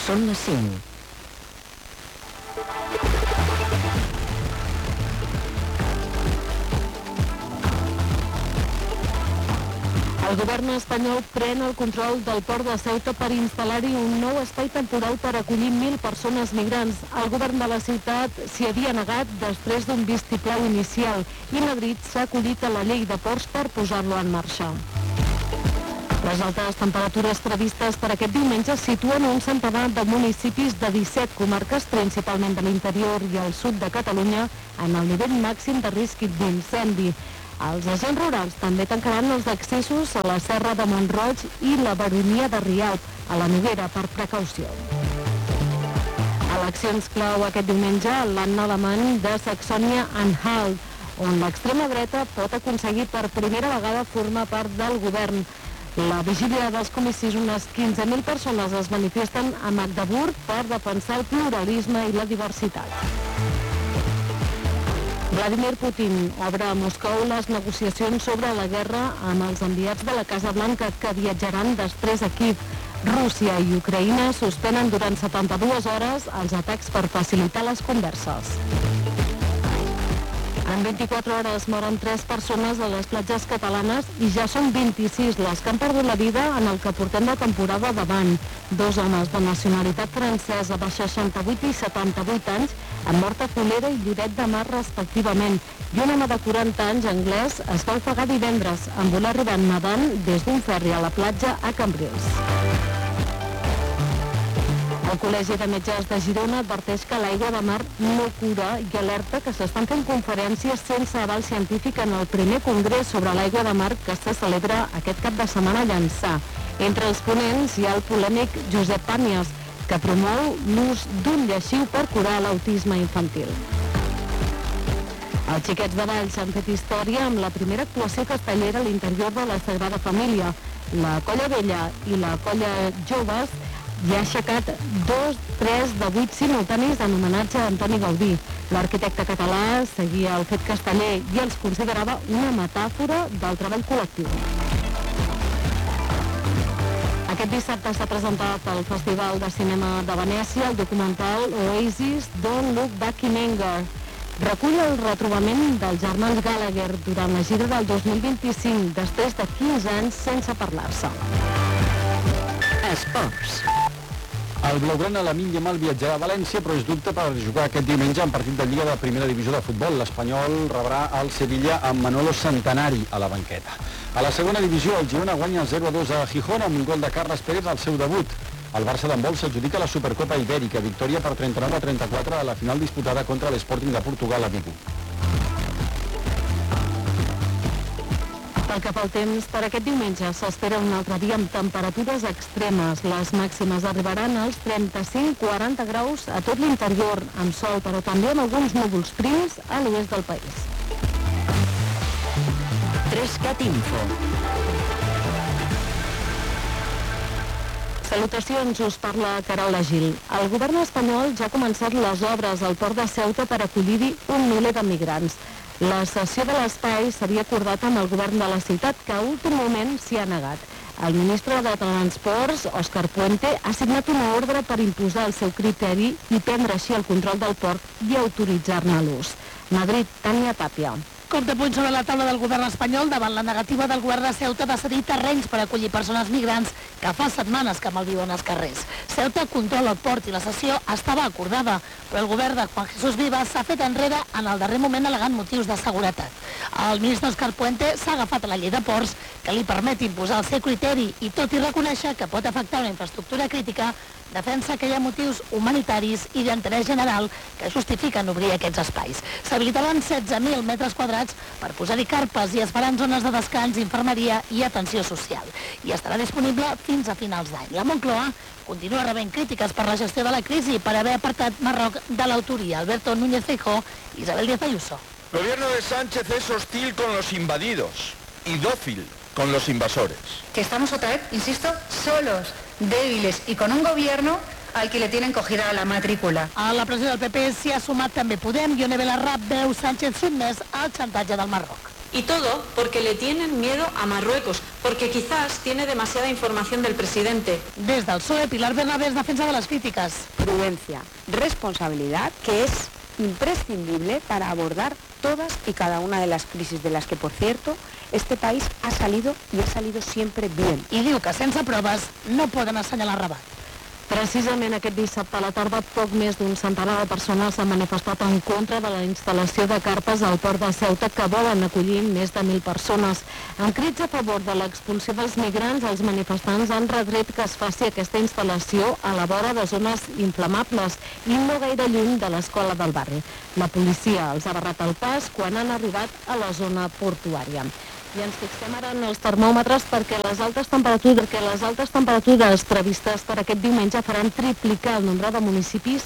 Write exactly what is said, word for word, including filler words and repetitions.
Són les cinc. El govern espanyol pren el control del port de Ceuta per instal·lar-hi un nou espai temporal per acollir mil persones migrants. El govern de la ciutat s'hi havia negat després d'un vistiplau inicial i Madrid s'ha acollit a la llei de ports per posar-lo en marxa. Les altes temperatures previstes per aquest diumenge situen un centenar de municipis de disset comarques, principalment de l'interior i el sud de Catalunya, en el nivell màxim de risc d'incendi. Els agents rurals també tancaran els accessos a la Serra de Mont-roig i la Baronia de Rialp, a la Noguera, per precaució. Eleccions clau aquest diumenge a l'Anne alemany de Saxònia-Anhalt, on l'extrema dreta pot aconseguir per primera vegada formar part del govern. La vigília dels comicis, unes quinze mil persones es manifesten a Magdeburg per defensar el pluralisme i la diversitat. Vladimir Putin obre a Moscou les negociacions sobre la guerra amb els enviats de la Casa Blanca que viatjaran després a Kíev. Rússia i Ucraïna suspenen durant setanta-dues hores els atacs per facilitar les converses. En vint-i-quatre hores moren tres persones a les platges catalanes i ja són vint-i-sis les que han perdut la vida en el que portem de temporada davant. Dos homes de nacionalitat francesa de seixanta-vuit i setanta-vuit anys han mort a Colera i Lloret de Mar respectivament, i un home de quaranta anys anglès es va ofegar divendres en voler arribar nedant des d'un ferri a la platja a Cambrils. El Col·legi de Metges de Girona adverteix que l'aigua de mar no cura i alerta que s'estan fent conferències sense aval científic en el primer congrés sobre l'aigua de mar que se celebra aquest cap de setmana a Llançà. Entre els ponents hi ha el polèmic Josep Pàmies, que promou l'ús d'un lleixiu per curar l'autisme infantil. Els xiquets de Valls han fet història amb la primera actuació castellera a l'interior de la Sagrada Família. La Colla Vella i la Colla Joves i ha aixecat dos, tres de vuit simultanis en homenatge a Antoni Gaudí. L'arquitecte català seguia el fet casteller i els considerava una metàfora del treball col·lectiu. Aquest dissabte s'ha presentat al Festival de Cinema de Venècia el documental Oasis Don't Look Back in Anger. Recull el retrobament dels germans Gallagher durant la gira del dos mil vint-i-cinc, després de quinze anys sense parlar-se. Esports. El blaugrana Lamine Yamal viatjarà a València, però és dubte per jugar aquest diumenge en partit de Lliga de Primera Divisió de Futbol. L'Espanyol rebrà el Sevilla amb Manolo Santanari a la banqueta. A la segona divisió, el Girona guanya zero a dos a Gijón amb un gol de Carles Pérez al seu debut. El Barça d'handbol s'adjudica la Supercopa Ibèrica, victòria per trenta-nou a trenta-quatre a la final disputada contra l'Sporting de Portugal a Vigo. Pel que fa al temps, per aquest diumenge s'espera un altre dia amb temperatures extremes. Les màximes arribaran als trenta-cinc a quaranta graus a tot l'interior, amb sol, però també amb alguns núvols prims a l'oest del país. tres cat Info. Salutacions, us parla Carola Gil. El govern espanyol ja ha començat les obres al port de Ceuta per acollir-hi un miler de migrants. La cessió de l'espai s'havia acordat amb el govern de la ciutat, que a últim moment s'hi ha negat. El ministre de Transports, Òscar Puente, ha signat una ordre per imposar el seu criteri i prendre així el control del port i autoritzar-ne l'ús. Madrid, Tània Tàpia. Cop de puny sobre la taula del govern espanyol davant la negativa del govern de Ceuta de cedir terrenys per acollir persones migrants que fa setmanes que malviuen als carrers. Ceuta controla el port i la cessió estava acordada, però el govern de Juan Jesús Vivas s'ha fet enrere en el darrer moment al·legant motius de seguretat. El ministre Òscar Puente s'ha agafat a la llei de ports que li permet imposar el seu criteri i, tot i reconèixer que pot afectar una infraestructura crítica, defensa que hi ha motius humanitaris i d'interès general que justifiquen obrir aquests espais. S'habilitaran setze mil metres quadrats per posar-hi carpes i es faran zones de descans, infermeria i atenció social. I estarà disponible fins a finals d'any. La Moncloa continua rebent crítiques per la gestió de la crisi per haver apartat Marroc de l'autoria. Alberto Núñez Feijóo i Isabel Díaz Ayuso. El gobierno de Sánchez es hostil con los invadidos y dócil con los invasores. Que estamos otra vez, insisto, solos, débiles y con un gobierno al que le tienen cogida la matrícula. A la pressió del P P s'hi ha sumat també Podem i Ione Belarra veu Sánchez sotmès al xantatge del Marroc. Y todo porque le tienen miedo a Marruecos, porque quizás tiene demasiada información del presidente. Des del P S O E, Pilar Bernabé es defensa de las críticas. Prudencia, responsabilidad, que es imprescindible para abordar todas y cada una de las crisis de las que, por cierto, este país ha salido y ha salido siempre bien. I diu que sense proves no poden assenyalar Rabat. Precisament aquest dissabte a la tarda, poc més d'un centenar de persones s'han manifestat en contra de la instal·lació de carpes al port de Ceuta que volen acollir més de mil persones. En crits a favor de l'expulsió dels migrants, els manifestants han retret que es faci aquesta instal·lació a la vora de zones inflamables i no gaire lluny de l'escola del barri. La policia els ha barrat el pas quan han arribat a la zona portuària. I ens fixem ara en els termòmetres perquè les altes temperatures, perquè les altes temperatures previstes per aquest diumenge faran triplicar el nombre de municipis